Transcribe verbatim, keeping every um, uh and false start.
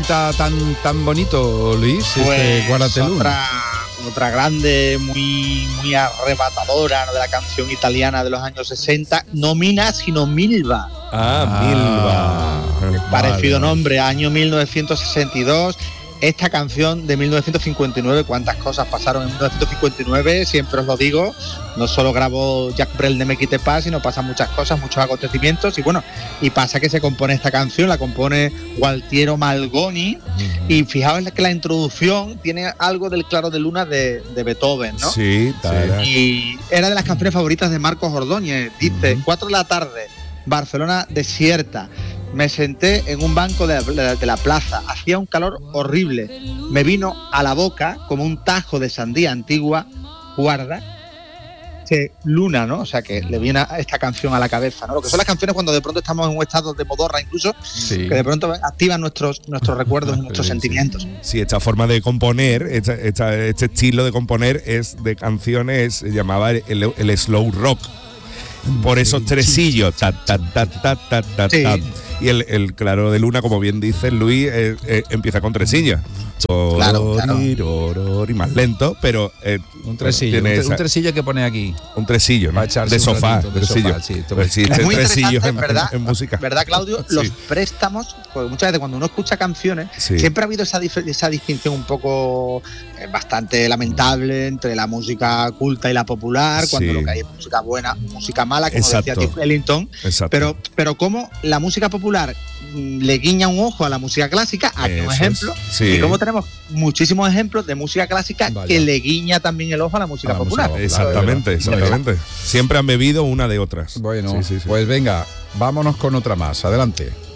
sesenta tan tan bonito, Luis? Pues este Guarateluna. Otra, otra grande, muy, muy arrebatadora, ¿no?, de la canción italiana de los años sesenta. No Mina, sino Milva. Ah, Milva. Parecido vale, nombre, año mil novecientos sesenta y dos. Esta canción de mil novecientos cincuenta y nueve, cuántas cosas pasaron en mil novecientos cincuenta y nueve, siempre os lo digo, no solo grabó Jacques Brel de Me Quitte Pas, sino pasan muchas cosas, muchos acontecimientos, y bueno, y pasa que se compone esta canción, la compone Gualtiero Malgoni, uh-huh. Y fijaos que la introducción tiene algo del Claro de Luna de, de Beethoven, ¿no? Sí, tal. Y era de las canciones favoritas de Marcos Ordóñez, dice, uh-huh. cuatro de la tarde, Barcelona desierta. Me senté en un banco de la, de la plaza, hacía un calor horrible, me vino a la boca como un tajo de sandía antigua, guarda, que Luna, ¿no? O sea, que le viene esta canción a la cabeza, ¿no? Lo que son las canciones cuando de pronto estamos en un estado de modorra incluso, sí. Que de pronto activan nuestros, nuestros recuerdos y nuestros sí, sentimientos. Sí. sí, esta forma de componer, esta, esta, este estilo de componer es de canciones, se llamaba el, el, el slow rock. Por esos tresillos, ta, ta, ta, ta, ta, ta, sí. ta. Y el, el Claro de Luna, como bien dice Luis, eh, eh, empieza con tresillos. Claro, claro. Y más lento, pero eh, un tresillo, un, esa, un tresillo que pone aquí. Un tresillo, ¿no? De sofá, de tresillo. Sofá, sí, pues sí, es muy tresillos en, ¿verdad? En, en música. ¿Verdad, Claudio? Sí. Los préstamos, porque muchas veces cuando uno escucha canciones, sí. Siempre ha habido esa, esa distinción un poco eh, bastante lamentable entre la música culta y la popular, cuando sí. Lo que hay es música buena, música mala, como Exacto. decía Tim Ellington. Exacto. Pero, pero como la música popular le guiña un ojo a la música clásica, aquí un ejemplo, es, sí. Y como tenemos muchísimos ejemplos de música clásica Vaya. Que le guiña también el ojo a la música a popular. Música, exactamente, claro, exactamente. Siempre han bebido una de otras. Bueno, sí, sí, sí. Pues venga, vámonos con otra más. Adelante.